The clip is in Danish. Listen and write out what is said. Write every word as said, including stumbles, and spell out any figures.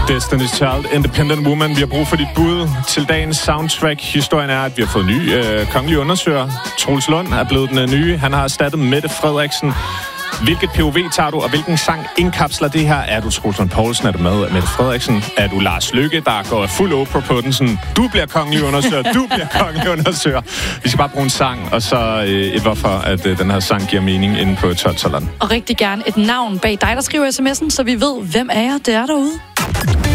Destiny's Child, Independent Woman. Vi har brug for dit bud til dagens soundtrack. Historien er, at vi har fået ny øh, kongelig undersøger. Troels Lund er blevet den øh, nye. Han har erstattet Mette Frederiksen. Hvilket P O V tager du, og hvilken sang indkapsler det her? Er du Troels Lund Poulsen? Er du med Mette Frederiksen? Er du Lars Løkke, der går fuld Oprah på den? Sådan, du bliver kongelig undersøger, du bliver kongelig undersøger. Vi skal bare bruge en sang, og så øh, et hvorfor, at øh, den her sang giver mening inde på tolv tolv. Og rigtig gerne et navn bag dig, der skriver sms'en, så vi ved, hvem er jer, det er derude.